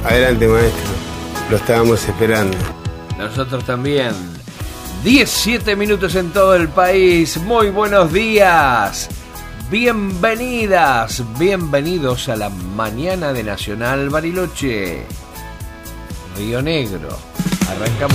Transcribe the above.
Adelante, maestro. Lo estábamos esperando. Nosotros también. 17 minutos en todo el país. Muy buenos días. Bienvenidas, bienvenidos a la mañana de Nacional Bariloche. Río Negro. Arrancamos.